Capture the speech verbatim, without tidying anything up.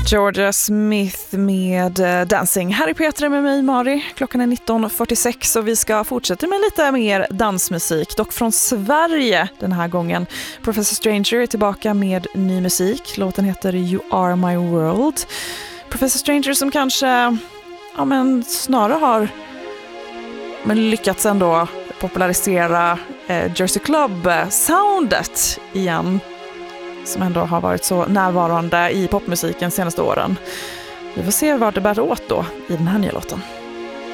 Georgia Smith med Dancing. Här är Petra med mig, Mari. Klockan är nitton fyrtiosex och vi ska fortsätta med lite mer dansmusik. Dock från Sverige den här gången. Professor Stranger är tillbaka med ny musik. Låten heter You Are My World. Professor Stranger som kanske ja, men snarare har men lyckats ändå popularisera eh, Jersey Club-soundet igen. Som ändå har varit så närvarande i popmusiken senaste åren. Vi får se vad det bär åt då i den här nya låten.